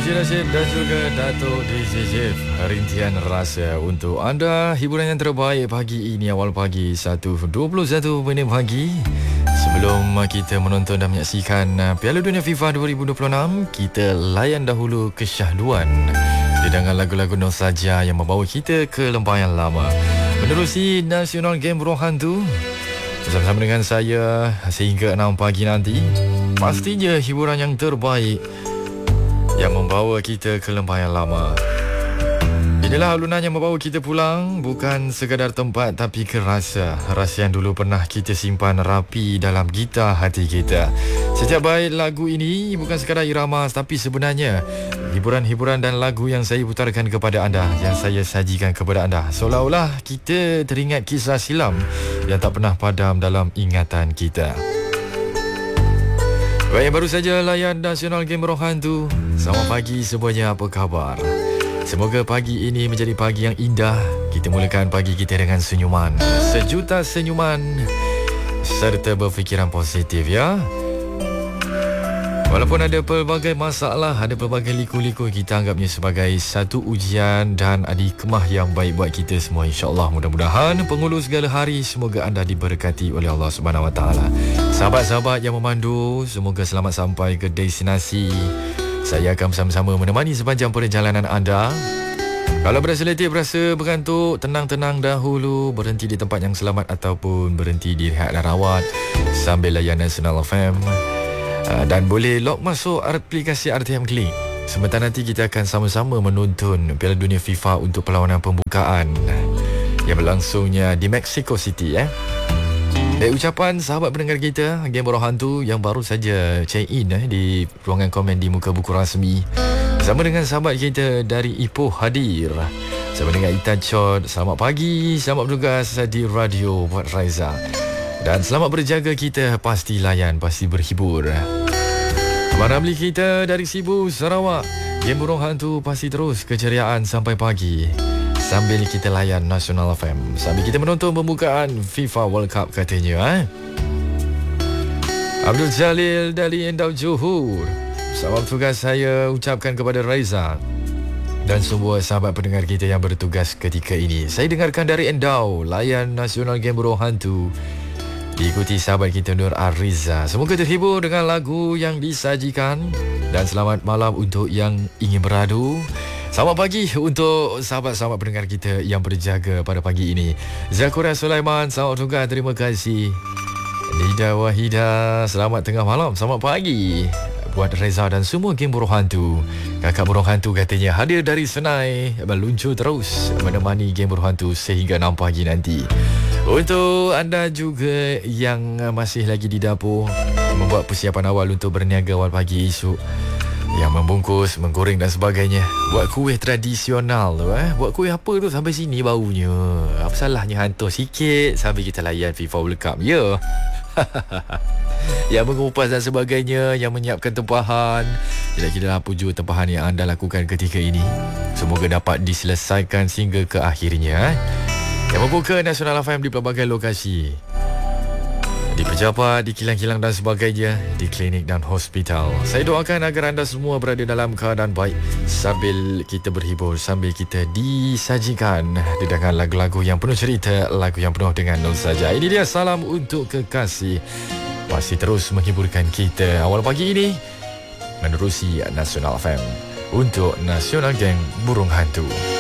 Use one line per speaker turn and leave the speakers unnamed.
Encik Rashid dan juga Datuk DJ Jeff. Rintihan rasa untuk anda. Hiburan yang terbaik pagi ini, awal pagi 1:21 pagi. Sebelum kita menonton dan menyaksikan Piala Dunia FIFA 2026, kita layan dahulu kesyahduan hidangan lagu-lagu nostalgia yang membawa kita ke lembah yang lama. Menerusi National Game Burung Hantu bersama-sama dengan saya sehingga 6 pagi nanti. Pastinya hiburan yang terbaik yang membawa kita ke lembah yang lama. Inilah alunan yang membawa kita pulang, bukan sekadar tempat tapi ke rasa. Rasa yang dulu pernah kita simpan rapi dalam gitar hati kita. Setiap bait lagu ini bukan sekadar irama, tapi sebenarnya hiburan-hiburan dan lagu yang saya putarkan kepada anda, yang saya sajikan kepada anda, seolah-olah kita teringat kisah silam yang tak pernah padam dalam ingatan kita. Baik, yang baru saja layan National Game Burung Hantu. Selamat pagi semuanya, apa khabar? Semoga pagi ini menjadi pagi yang indah. Kita mulakan pagi kita dengan senyuman, sejuta senyuman, serta berfikiran positif, ya. Walaupun ada pelbagai masalah, ada pelbagai liku-liku, kita anggapnya sebagai satu ujian dan hikmah yang baik buat kita semua, insya-Allah. Mudah-mudahan penghulu segala hari, semoga anda diberkati oleh Allah Subhanahu Wa Taala. Sahabat-sahabat yang memandu, semoga selamat sampai ke destinasi. Saya akan bersama-sama menemani sepanjang perjalanan anda. Kalau berasa letih, berasa bergantuk, tenang-tenang dahulu, berhenti di tempat yang selamat ataupun berhenti di rehat dan rawat sambil layan National FM. Dan boleh log masuk aplikasi RTM Klik. Sebentar nanti kita akan sama-sama menonton Piala Dunia FIFA untuk perlawanan pembukaan yang berlangsungnya di Mexico City, Dari ucapan sahabat pendengar kita Game Burung Hantu yang baru saja check in di ruangan komen di muka buku rasmi, bersama dengan sahabat kita dari Ipoh hadir, bersama dengan Itan Chod. Selamat pagi, selamat bertugas di radio buat Raiza. Dan selamat berjaga, kita pasti layan, pasti berhibur. Abang Ramli kita dari Sibu, Sarawak, Game Burung Hantu pasti terus keceriaan sampai pagi sambil kita layan National FM, sambil kita menonton pembukaan FIFA World Cup katanya. Abdul Jalil dari Endau Johor, selamat tugas saya ucapkan kepada Raiza dan semua sahabat pendengar kita yang bertugas ketika ini. Saya dengarkan dari Endau, layan National Game Burung Hantu, diikuti sahabat kita Nur Ariza. Semoga terhibur dengan lagu yang disajikan. Dan selamat malam untuk yang ingin beradu. Selamat pagi untuk sahabat-sahabat pendengar kita yang berjaga pada pagi ini. Zakura Sulaiman, selamat tugas, terima kasih. Nida Wahida, selamat tengah malam, selamat pagi buat Reza dan semua Game Burung Hantu. Kakak Burung Hantu katanya hadir dari Senai, meluncur terus menemani Game Burung Hantu sehingga 6 pagi nanti. Untuk anda juga yang masih lagi di dapur, membuat persiapan awal untuk berniaga awal pagi esok, yang membungkus, menggoreng dan sebagainya, buat kuih tradisional tu, buat kuih apa tu sampai sini baunya. Apa salahnya hantar sikit sambil kita layan FIFA World Cup, ya. Yang mengupas dan sebagainya, yang menyiapkan tempahan, kira-kira apa jua tempahan yang anda lakukan ketika ini, semoga dapat diselesaikan sehingga ke akhirnya. Yang membuka National FM di pelbagai lokasi, di pejabat, di kilang-kilang dan sebagainya, di klinik dan hospital. Saya doakan agar anda semua berada dalam keadaan baik sambil kita berhibur, sambil kita disajikan dengan lagu-lagu yang penuh cerita, lagu yang penuh dengan nostalgia. Ini dia salam untuk kekasih, pasti terus menghiburkan kita awal pagi ini menerusi National FM untuk National Gang Burung Hantu.